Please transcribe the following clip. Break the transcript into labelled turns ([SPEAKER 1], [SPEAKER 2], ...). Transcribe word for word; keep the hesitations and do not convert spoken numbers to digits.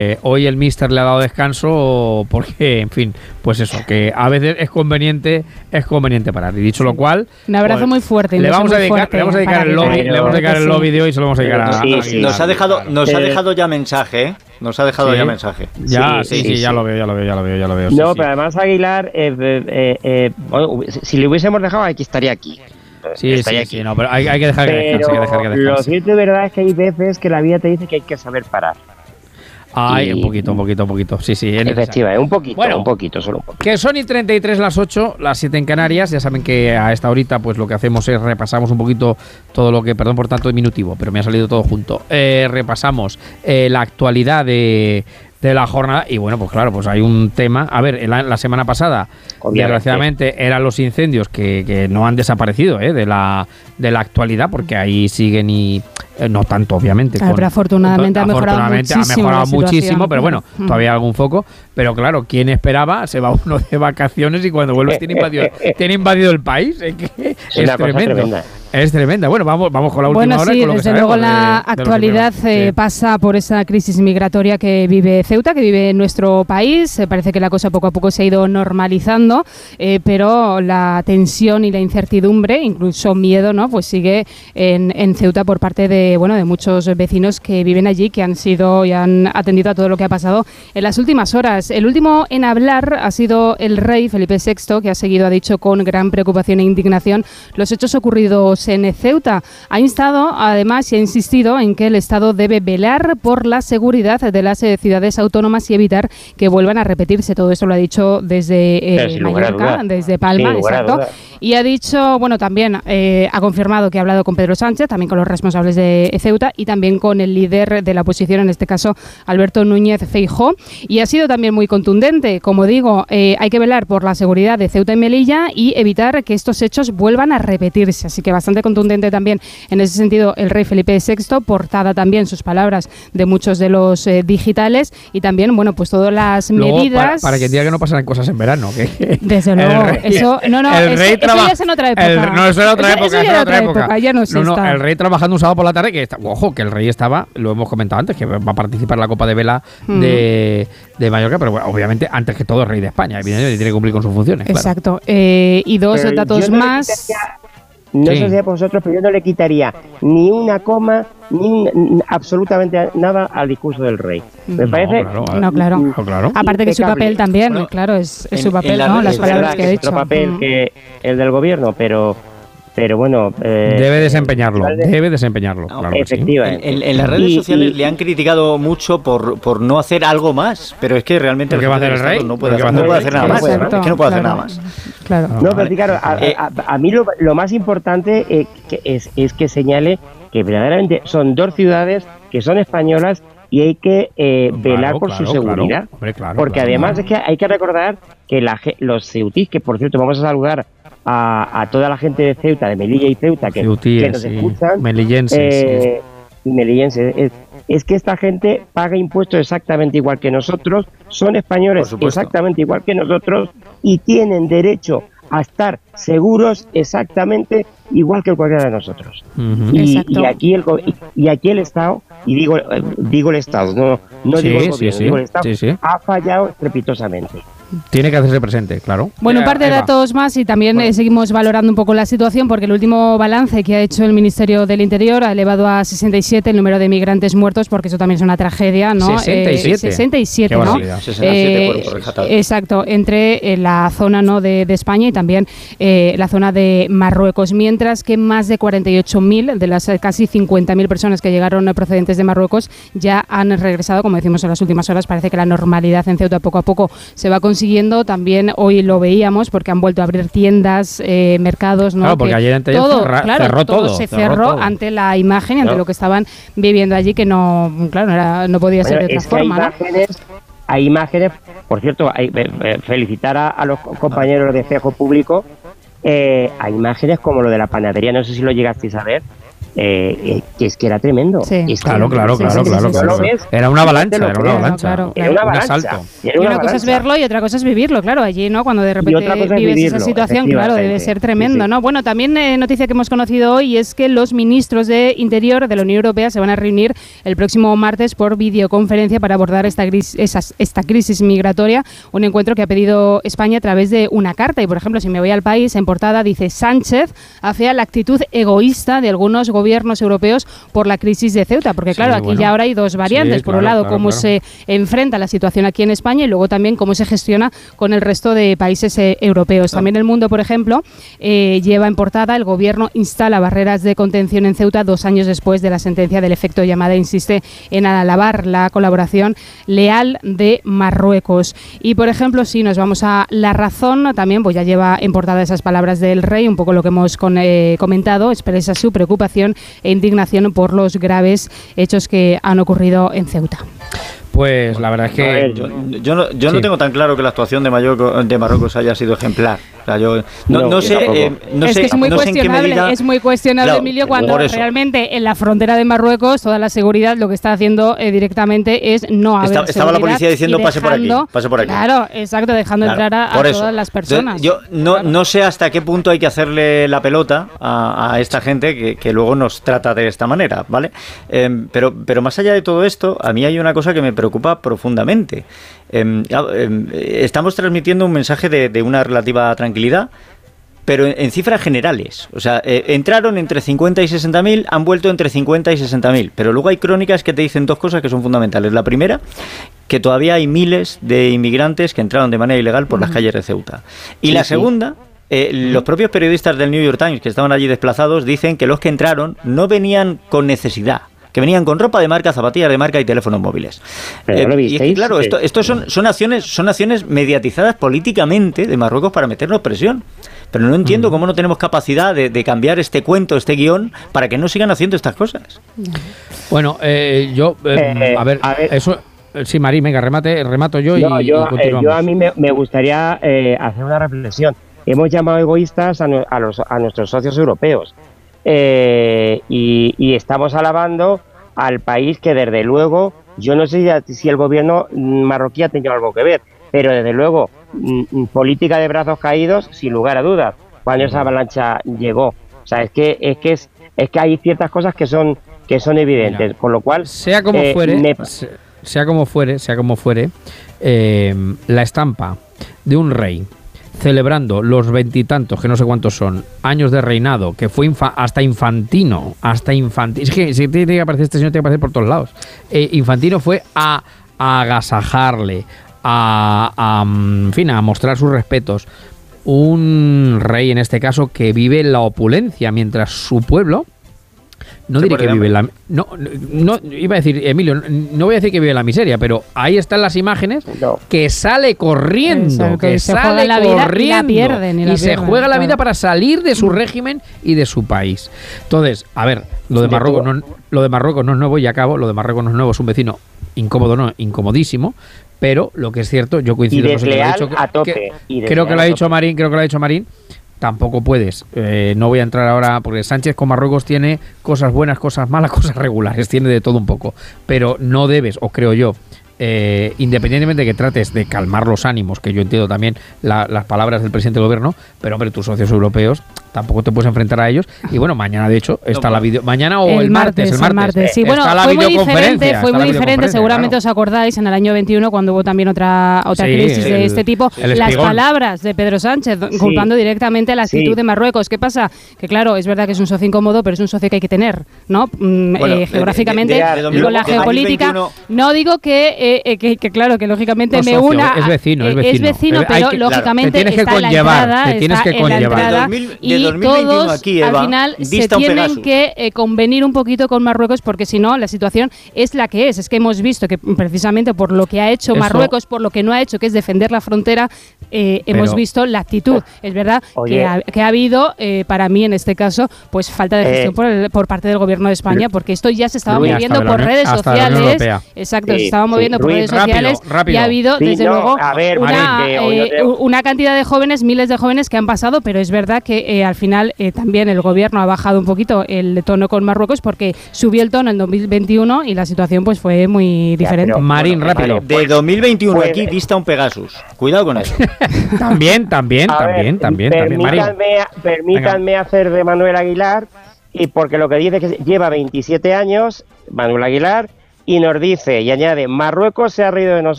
[SPEAKER 1] Eh, hoy el míster le ha dado descanso porque, en fin, pues eso, que a veces es conveniente, es conveniente parar. Y dicho lo cual,
[SPEAKER 2] un abrazo pues, muy fuerte.
[SPEAKER 1] Le vamos, a dedicar, le vamos a dedicar el lobby, le vamos a dedicar el lobby de hoy y se lo vamos a dedicar a,
[SPEAKER 3] sí,
[SPEAKER 1] a
[SPEAKER 3] sí, nos ha dejado, nos ha dejado ya mensaje, ¿eh? Nos ha dejado ¿Sí? ya mensaje.
[SPEAKER 1] Ya, sí, sí, sí, sí, sí, ya lo veo, ya lo veo, ya lo veo, ya lo veo.
[SPEAKER 4] No,
[SPEAKER 1] sí,
[SPEAKER 4] pero
[SPEAKER 1] sí.
[SPEAKER 4] además Aguilar, eh, eh, eh, bueno, si le hubiésemos dejado aquí estaría aquí.
[SPEAKER 1] Sí, sí, aquí. sí, no, pero hay, hay que dejar que descanse, hay que dejar que descanse.
[SPEAKER 4] Lo cierto y verdad es que hay veces que la vida te dice que hay que saber parar.
[SPEAKER 1] Ay,
[SPEAKER 4] y...
[SPEAKER 1] un poquito, un poquito, un poquito. Sí, sí.
[SPEAKER 4] Efectivamente, un poquito,
[SPEAKER 1] bueno,
[SPEAKER 4] un poquito, solo un poquito.
[SPEAKER 1] Que son y treinta y tres las ocho, las siete en Canarias. Ya saben que a esta horita pues lo que hacemos es repasamos un poquito todo lo que, perdón por tanto diminutivo, pero me ha salido todo junto. Eh, repasamos eh, la actualidad de... de la jornada y bueno, pues claro, pues hay un tema. A ver, la, la semana pasada, obviamente, desgraciadamente, eran los incendios que, que no han desaparecido ¿eh? de la de la actualidad, porque ahí siguen y eh, no tanto, obviamente.
[SPEAKER 2] Claro,
[SPEAKER 1] con,
[SPEAKER 2] pero afortunadamente,
[SPEAKER 1] con,
[SPEAKER 2] ha mejorado
[SPEAKER 1] afortunadamente
[SPEAKER 2] muchísimo.
[SPEAKER 1] Ha mejorado muchísimo, pero bueno,
[SPEAKER 2] mm.
[SPEAKER 1] todavía hay algún foco. Pero claro, ¿quién esperaba? Se va uno de vacaciones y cuando vuelve tiene invadido, tiene invadido el país. Es, que es, es tremendo. Es tremenda. Bueno, vamos, vamos con la última
[SPEAKER 2] bueno,
[SPEAKER 1] hora.
[SPEAKER 2] Sí,
[SPEAKER 1] con lo
[SPEAKER 2] desde
[SPEAKER 1] que
[SPEAKER 2] luego
[SPEAKER 1] de,
[SPEAKER 2] la
[SPEAKER 1] de
[SPEAKER 2] actualidad eh, sí. pasa por esa crisis migratoria que vive Ceuta, que vive en nuestro país. Eh, parece que la cosa poco a poco se ha ido normalizando, eh, pero la tensión y la incertidumbre, incluso miedo, ¿no? Pues sigue en, en Ceuta por parte de, bueno, de muchos vecinos que viven allí, que han sido y han atendido a todo lo que ha pasado en las últimas horas. El último en hablar ha sido el rey Felipe sexto, que ha seguido, ha dicho, con gran preocupación e indignación los hechos ocurridos en Ceuta. Ha instado, además, y ha insistido en que el Estado debe velar por la seguridad de las eh, ciudades autónomas y evitar que vuelvan a repetirse. Todo eso lo ha dicho desde eh, Mallorca, desde Palma, exacto. Y ha dicho, bueno, también eh, ha confirmado que ha hablado con Pedro Sánchez, también con los responsables de Ceuta y también con el líder de la oposición, en este caso Alberto Núñez Feijóo. Y ha sido también muy contundente. Como digo, eh, hay que velar por la seguridad de Ceuta y Melilla y evitar que estos hechos vuelvan a repetirse. Así que bastante contundente también en ese sentido el rey Felipe sexto, portada también sus palabras de muchos de los eh, digitales y también, bueno, pues todas las
[SPEAKER 1] luego,
[SPEAKER 2] medidas...
[SPEAKER 1] Para, para que diga que no pasaran cosas en verano. Que,
[SPEAKER 2] Desde luego, rey, eso... No, no,
[SPEAKER 1] el
[SPEAKER 2] eso,
[SPEAKER 1] rey
[SPEAKER 2] eso
[SPEAKER 1] traba,
[SPEAKER 2] ya es en otra época.
[SPEAKER 1] El, no, eso era otra
[SPEAKER 2] eso,
[SPEAKER 1] época.
[SPEAKER 2] Eso ya era otra época. época, ya no se
[SPEAKER 1] no, no,
[SPEAKER 2] está.
[SPEAKER 1] el rey trabajando un sábado por la tarde, que está, ojo, que el rey estaba, lo hemos comentado antes, que va a participar en la Copa de Vela mm. de, de Mallorca, pero bueno, obviamente antes que todo es rey de España, evidentemente tiene que cumplir con sus funciones.
[SPEAKER 2] Exacto. Claro. Eh, y dos pero datos
[SPEAKER 4] no
[SPEAKER 2] más...
[SPEAKER 4] No sí. sé si a vosotros, pero yo no le quitaría ni una coma, ni un, absolutamente nada al discurso del rey. Me
[SPEAKER 2] no,
[SPEAKER 4] parece...
[SPEAKER 2] Claro, no, claro.
[SPEAKER 1] No, claro.
[SPEAKER 2] Aparte que su papel también, bueno, claro, es, es en, su papel, ¿no? Las palabras que ha dicho.
[SPEAKER 4] Es otro papel mm. que el del gobierno, pero... Pero bueno... Eh,
[SPEAKER 1] debe desempeñarlo, de, debe desempeñarlo.
[SPEAKER 3] No,
[SPEAKER 1] claro
[SPEAKER 4] efectivamente.
[SPEAKER 3] Sí. En, en, en las redes y, sociales y, le han criticado mucho por, por no hacer algo más, pero es que realmente...
[SPEAKER 1] ¿Qué va a hacer el rey?
[SPEAKER 3] No puede hacer, no puede hacer nada más.
[SPEAKER 2] Exacto,
[SPEAKER 3] es que no puede
[SPEAKER 2] claro.
[SPEAKER 3] hacer nada más.
[SPEAKER 2] Claro.
[SPEAKER 4] No, pero claro, a, a, a mí lo, lo más importante eh, que es, es que señale que verdaderamente son dos ciudades que son españolas y hay que eh, claro, velar por claro, su seguridad.
[SPEAKER 1] Claro, hombre, claro,
[SPEAKER 4] porque
[SPEAKER 1] claro,
[SPEAKER 4] además
[SPEAKER 1] claro.
[SPEAKER 4] es que hay que recordar que la, los ceutís, que por cierto vamos a saludar a, a toda la gente de Ceuta, de Melilla y Ceuta, que,
[SPEAKER 1] Ceutíes,
[SPEAKER 4] que nos
[SPEAKER 1] sí.
[SPEAKER 4] escuchan.
[SPEAKER 1] Melillenses.
[SPEAKER 4] Eh, sí. Melillenses. Es, es que esta gente paga impuestos exactamente igual que nosotros, son españoles exactamente igual que nosotros y tienen derecho a estar seguros exactamente igual que cualquiera de nosotros.
[SPEAKER 1] Uh-huh.
[SPEAKER 4] y, y aquí el y aquí el Estado, y digo digo el Estado, no, no
[SPEAKER 1] sí,
[SPEAKER 4] digo el gobierno,
[SPEAKER 1] sí, sí.
[SPEAKER 4] digo el Estado,
[SPEAKER 1] sí, sí.
[SPEAKER 4] ha fallado estrepitosamente.
[SPEAKER 1] Tiene que hacerse presente, claro.
[SPEAKER 2] Bueno, un par de datos más y también bueno. eh, seguimos valorando un poco la situación porque el último balance que ha hecho el Ministerio del Interior ha elevado a sesenta y siete el número de migrantes muertos, porque eso también es una tragedia, ¿no?
[SPEAKER 1] sesenta y siete.
[SPEAKER 2] Eh, sesenta y siete,
[SPEAKER 1] ¿no?
[SPEAKER 3] sesenta y siete eh, cuerpos
[SPEAKER 2] exacto, entre eh, la zona, ¿no?, de, de España y también eh, la zona de Marruecos, mientras que más de cuarenta y ocho mil de las casi cincuenta mil personas que llegaron procedentes de Marruecos ya han regresado, como decimos en las últimas horas. Parece que la normalidad en Ceuta poco a poco se va consiguiendo. También hoy lo veíamos porque han vuelto a abrir tiendas, eh, mercados, ¿no?
[SPEAKER 1] Claro, porque
[SPEAKER 2] que
[SPEAKER 1] ayer ante
[SPEAKER 2] todo,
[SPEAKER 1] cerra,
[SPEAKER 2] claro,
[SPEAKER 1] cerró
[SPEAKER 2] todo,
[SPEAKER 1] todo
[SPEAKER 2] se
[SPEAKER 1] cerró
[SPEAKER 2] cerró
[SPEAKER 1] todo.
[SPEAKER 2] ante la imagen y ante
[SPEAKER 4] claro.
[SPEAKER 2] lo que estaban viviendo allí, que no, claro, no, era, no podía
[SPEAKER 4] bueno,
[SPEAKER 2] ser de otra
[SPEAKER 4] es que
[SPEAKER 2] forma,
[SPEAKER 4] hay
[SPEAKER 2] ¿no?
[SPEAKER 4] imágenes, hay imágenes, por cierto, hay, eh, felicitar a, a los compañeros de Espejo Público, eh, hay imágenes como lo de la panadería, no sé si lo llegasteis a ver, eh, que es que era tremendo.
[SPEAKER 2] Sí.
[SPEAKER 4] Es que
[SPEAKER 1] Claro, claro,
[SPEAKER 2] Sí,
[SPEAKER 1] claro,
[SPEAKER 2] sí,
[SPEAKER 1] claro,
[SPEAKER 2] sí, sí,
[SPEAKER 1] claro.
[SPEAKER 4] sí, sí.
[SPEAKER 1] Era una avalancha,
[SPEAKER 4] Te lo
[SPEAKER 1] era una
[SPEAKER 4] creo,
[SPEAKER 1] avalancha.
[SPEAKER 2] claro,
[SPEAKER 4] Era una
[SPEAKER 1] Un
[SPEAKER 4] avalancha.
[SPEAKER 1] asalto.
[SPEAKER 4] Era
[SPEAKER 2] Y
[SPEAKER 4] una
[SPEAKER 2] una cosa es
[SPEAKER 4] avalancha.
[SPEAKER 2] verlo y otra cosa es vivirlo, claro, allí, ¿no? Cuando de repente
[SPEAKER 4] otra cosa es
[SPEAKER 2] vives
[SPEAKER 4] vivirlo,
[SPEAKER 2] esa situación, claro, debe
[SPEAKER 4] efectivamente.
[SPEAKER 2] ser tremendo,
[SPEAKER 4] Sí, sí.
[SPEAKER 2] ¿no? Bueno, también eh, noticia que hemos conocido hoy es que los ministros de Interior de la Unión Europea se van a reunir el próximo martes por videoconferencia para abordar esta, gris, esas, esta crisis migratoria, un encuentro que ha pedido España a través de una carta. Y, por ejemplo, si me voy al País, en portada dice: Sánchez afea la actitud egoísta de algunos gobiernos europeos por la crisis de Ceuta, porque claro,
[SPEAKER 1] Sí,
[SPEAKER 2] aquí
[SPEAKER 1] bueno.
[SPEAKER 2] ya ahora hay dos variantes.
[SPEAKER 1] Sí,
[SPEAKER 2] por
[SPEAKER 1] claro,
[SPEAKER 2] un lado,
[SPEAKER 1] claro,
[SPEAKER 2] cómo
[SPEAKER 1] claro.
[SPEAKER 2] se enfrenta la situación aquí en España y luego también cómo se gestiona con el resto de países eh, europeos. También El Mundo, por ejemplo, eh, lleva en portada: el gobierno instala barreras de contención en Ceuta dos años después de la sentencia del efecto llamada. Insiste en alabar la colaboración leal de Marruecos. Y, por ejemplo, si nos vamos a La Razón, también pues ya lleva en portada esas palabras del rey, un poco lo que hemos con, eh, comentado, expresa su preocupación e indignación por los graves hechos que han ocurrido en Ceuta.
[SPEAKER 1] Pues la verdad es
[SPEAKER 3] A ver,
[SPEAKER 1] que
[SPEAKER 3] yo, yo no, yo
[SPEAKER 1] Sí.
[SPEAKER 3] no tengo tan claro que la actuación de, Mayoco- de Marruecos haya sido ejemplar. O sea, yo no,
[SPEAKER 4] No,
[SPEAKER 3] no
[SPEAKER 4] yo
[SPEAKER 3] sé,
[SPEAKER 4] tampoco.
[SPEAKER 3] eh, no
[SPEAKER 2] es
[SPEAKER 3] sé,
[SPEAKER 2] que es muy
[SPEAKER 3] no sé en qué
[SPEAKER 2] cuestionable,
[SPEAKER 3] medida.
[SPEAKER 2] es muy cuestionable,
[SPEAKER 3] Claro,
[SPEAKER 2] Emilio, cuando
[SPEAKER 3] por eso.
[SPEAKER 2] realmente en la frontera de Marruecos toda la seguridad lo que está haciendo eh, directamente es no haber
[SPEAKER 3] Está- estaba la
[SPEAKER 2] seguridad
[SPEAKER 3] policía diciendo,
[SPEAKER 2] y
[SPEAKER 3] "Pase por aquí,
[SPEAKER 2] dejando-
[SPEAKER 3] pase por aquí".
[SPEAKER 2] Claro, exacto, dejando
[SPEAKER 3] Claro,
[SPEAKER 2] entrar a, a
[SPEAKER 3] por eso.
[SPEAKER 2] todas las personas.
[SPEAKER 3] Entonces, yo no,
[SPEAKER 2] Claro.
[SPEAKER 3] no sé hasta qué punto hay que hacerle la pelota a, a esta gente que, que luego nos trata de esta manera, ¿vale? Eh, pero, pero más allá de todo esto, a mí hay una cosa que me preocupa profundamente. Eh, eh, estamos transmitiendo un mensaje de, de una relativa tranquilidad, pero en, en cifras generales. O sea, eh, entraron entre cincuenta y sesenta mil, han vuelto entre cincuenta y sesenta mil. Pero luego hay crónicas que te dicen dos cosas que son fundamentales. La primera, que todavía hay miles de inmigrantes que entraron de manera ilegal por las calles de Ceuta. Y
[SPEAKER 4] Sí,
[SPEAKER 3] la
[SPEAKER 4] sí.
[SPEAKER 3] segunda, eh, los propios periodistas del New York Times que estaban allí desplazados dicen que los que entraron no venían con necesidad, que venían con ropa de marca, zapatillas de marca y teléfonos móviles.
[SPEAKER 4] Pero ¿lo
[SPEAKER 3] y es que,
[SPEAKER 4] visteis?
[SPEAKER 3] claro,
[SPEAKER 4] Sí.
[SPEAKER 3] esto, esto son, son acciones, son acciones mediatizadas políticamente de Marruecos para meternos presión. Pero no entiendo cómo no tenemos capacidad de, de cambiar este cuento, este guión, para que no sigan haciendo estas cosas.
[SPEAKER 1] bueno, eh, yo eh,
[SPEAKER 4] Eh,
[SPEAKER 1] a ver,
[SPEAKER 4] a ver.
[SPEAKER 1] eso eh, sí, Marí, venga, remate, remato yo y,
[SPEAKER 4] No, yo,
[SPEAKER 1] y
[SPEAKER 4] eh,
[SPEAKER 1] continuamos.
[SPEAKER 4] yo a mí me, me gustaría eh, hacer una reflexión. Hemos llamado egoístas a, nu- a, los, a nuestros socios europeos eh, y, y estamos alabando al país que desde luego, yo no sé si, si el gobierno marroquí ha tenido algo que ver, pero desde luego, mm, mm, política de brazos caídos, sin lugar a dudas, cuando esa avalancha llegó. O sea, es que es que es, es que hay ciertas cosas que son que son evidentes,
[SPEAKER 1] Mira,
[SPEAKER 4] con lo cual
[SPEAKER 1] sea como
[SPEAKER 4] eh,
[SPEAKER 1] fuere,
[SPEAKER 4] me-
[SPEAKER 1] se- sea como fuere, sea como fuere, eh, la estampa de un rey celebrando los veintitantos, que no sé cuántos son, años de reinado, que fue infa- hasta infantino, hasta infantino, es que si tiene que aparecer este señor, tiene que aparecer por todos lados. Eh, infantino fue a, a agasajarle, a, a, mm, en fin, a mostrar sus respetos. Un rey, en este caso, que vive la opulencia, mientras su pueblo, no
[SPEAKER 3] Se
[SPEAKER 1] diré
[SPEAKER 3] muere
[SPEAKER 1] que
[SPEAKER 3] de
[SPEAKER 1] vive la... No, no, no, iba a decir, Emilio, no, no voy a decir que vive la miseria, pero ahí están las imágenes,
[SPEAKER 4] No.
[SPEAKER 1] que sale corriendo,
[SPEAKER 2] Exacto,
[SPEAKER 1] que
[SPEAKER 2] y se
[SPEAKER 1] sale
[SPEAKER 2] juega la vida y la
[SPEAKER 1] corriendo,
[SPEAKER 2] pierden, y la
[SPEAKER 1] y se
[SPEAKER 2] pierden,
[SPEAKER 1] juega la
[SPEAKER 2] claro.
[SPEAKER 1] vida para salir de su régimen y de su país. Entonces, a ver, lo de
[SPEAKER 4] De
[SPEAKER 1] Marruecos
[SPEAKER 4] todo.
[SPEAKER 1] no, lo de Marruecos no es nuevo y acabo, lo de Marruecos no es nuevo, es un vecino incómodo, no, incomodísimo, pero lo que es cierto, yo coincido
[SPEAKER 4] Y
[SPEAKER 1] no sé quién lo ha
[SPEAKER 4] desleal
[SPEAKER 1] dicho, que-
[SPEAKER 4] a tope,
[SPEAKER 1] que-
[SPEAKER 4] y
[SPEAKER 1] creo que
[SPEAKER 4] desleal
[SPEAKER 1] lo ha
[SPEAKER 4] a
[SPEAKER 1] dicho
[SPEAKER 4] tope.
[SPEAKER 1] Marín, creo que lo ha dicho Marín. Tampoco puedes, eh, no voy a entrar ahora, porque Sánchez con Marruecos tiene cosas buenas, cosas malas, cosas regulares, tiene de todo un poco, pero no debes, o creo yo, eh, independientemente de que trates de calmar los ánimos, que yo entiendo también la- las palabras del presidente del gobierno, pero hombre, tus socios europeos tampoco te puedes enfrentar a ellos. Y bueno, mañana de hecho está la video, mañana o el, martes, el martes,
[SPEAKER 2] Sí, bueno,
[SPEAKER 1] está la
[SPEAKER 2] fue muy
[SPEAKER 1] videoconferencia,
[SPEAKER 2] diferente,
[SPEAKER 1] está
[SPEAKER 2] fue
[SPEAKER 1] la
[SPEAKER 2] muy diferente.
[SPEAKER 1] videoconferencia,
[SPEAKER 2] Seguramente
[SPEAKER 1] claro.
[SPEAKER 2] os acordáis en el año veintiuno cuando hubo también otra otra
[SPEAKER 1] Sí,
[SPEAKER 2] crisis de
[SPEAKER 1] el-
[SPEAKER 2] este tipo,
[SPEAKER 1] el
[SPEAKER 2] las
[SPEAKER 1] espigón.
[SPEAKER 2] palabras de Pedro Sánchez
[SPEAKER 4] Sí.
[SPEAKER 2] culpando directamente a la actitud
[SPEAKER 4] Sí.
[SPEAKER 2] de Marruecos. ¿Qué pasa? Que claro, es verdad que es un socio incómodo, pero es un socio que hay que tener, ¿no? Mm,
[SPEAKER 3] Bueno,
[SPEAKER 2] eh,
[SPEAKER 3] de-
[SPEAKER 2] geográficamente
[SPEAKER 3] de- de- de
[SPEAKER 2] y
[SPEAKER 3] domingo-
[SPEAKER 2] con la
[SPEAKER 3] de
[SPEAKER 2] geopolítica.
[SPEAKER 3] dos mil veintiuno.
[SPEAKER 2] No digo que, eh, eh, que, que claro, que lógicamente
[SPEAKER 1] No
[SPEAKER 2] me
[SPEAKER 1] socio,
[SPEAKER 2] una.
[SPEAKER 1] es vecino, es
[SPEAKER 2] eh,
[SPEAKER 1] vecino.
[SPEAKER 2] Es vecino,
[SPEAKER 1] Eh, hay
[SPEAKER 2] pero
[SPEAKER 1] que-
[SPEAKER 2] lógicamente
[SPEAKER 1] te tienes que
[SPEAKER 2] está en la
[SPEAKER 1] conllevar,
[SPEAKER 2] entrada,
[SPEAKER 1] te tienes
[SPEAKER 2] está
[SPEAKER 1] que
[SPEAKER 2] en la
[SPEAKER 1] conllevar.
[SPEAKER 2] entrada,
[SPEAKER 3] De dos mil- de
[SPEAKER 2] y
[SPEAKER 3] dos mil veintiuno
[SPEAKER 2] todos
[SPEAKER 3] aquí,
[SPEAKER 2] al
[SPEAKER 3] Eva,
[SPEAKER 2] final se
[SPEAKER 3] dista un
[SPEAKER 2] tienen
[SPEAKER 3] Pegaso.
[SPEAKER 2] que eh, convenir un poquito con Marruecos, porque si no la situación es la que es. Es que hemos visto que precisamente por lo que ha hecho
[SPEAKER 1] Eso-
[SPEAKER 2] Marruecos, por lo que no ha hecho, que es defender la frontera, eh, hemos
[SPEAKER 1] Pero-
[SPEAKER 2] visto la actitud. Es verdad
[SPEAKER 4] Oye.
[SPEAKER 2] que ha, que ha habido, eh, para mí en este caso, pues falta de gestión
[SPEAKER 4] Eh,
[SPEAKER 2] por, el- por parte del gobierno de España, porque esto ya se estaba
[SPEAKER 1] Luis,
[SPEAKER 2] moviendo
[SPEAKER 1] hasta de la
[SPEAKER 2] por
[SPEAKER 1] Unión-
[SPEAKER 2] redes
[SPEAKER 1] hasta de la Unión
[SPEAKER 2] sociales.
[SPEAKER 1] Europea.
[SPEAKER 2] Exacto,
[SPEAKER 4] Sí,
[SPEAKER 2] se estaba
[SPEAKER 4] sí,
[SPEAKER 2] moviendo por
[SPEAKER 1] Ruiz,
[SPEAKER 2] redes
[SPEAKER 1] rápido,
[SPEAKER 2] sociales
[SPEAKER 1] rápido.
[SPEAKER 2] y ha habido,
[SPEAKER 4] Sí,
[SPEAKER 2] desde
[SPEAKER 4] no,
[SPEAKER 2] luego,
[SPEAKER 4] a ver,
[SPEAKER 2] una,
[SPEAKER 4] Marín, que
[SPEAKER 2] eh,
[SPEAKER 4] hoy no te-
[SPEAKER 2] una cantidad de jóvenes, miles de jóvenes que han pasado, pero es verdad que eh, al final eh, también el gobierno ha bajado un poquito el tono con Marruecos porque subió el tono en dos mil veintiuno y la situación pues fue muy diferente.
[SPEAKER 4] pero-
[SPEAKER 1] Marín,
[SPEAKER 4] bueno,
[SPEAKER 1] rápido.
[SPEAKER 4] vale.
[SPEAKER 3] De dos mil veintiuno
[SPEAKER 4] Pues-
[SPEAKER 3] aquí dista un Pegasus. Cuidado con eso.
[SPEAKER 1] También, también,
[SPEAKER 4] A ver,
[SPEAKER 1] también, también, también, Marín.
[SPEAKER 4] permítanme, permítanme hacer de Manuel Aguilar, y porque lo que dice es que lleva veintisiete años, Manuel Aguilar, y nos dice y añade, Marruecos se ha reído de nosotros.